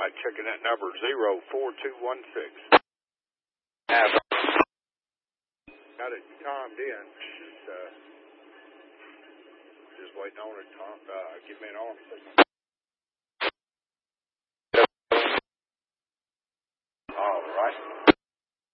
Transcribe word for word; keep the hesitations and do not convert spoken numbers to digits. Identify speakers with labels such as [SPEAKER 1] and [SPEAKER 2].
[SPEAKER 1] right, checking that number, zero four two one six. Got it timed in. Just, uh, just waiting on it. Uh, give me an arm signal.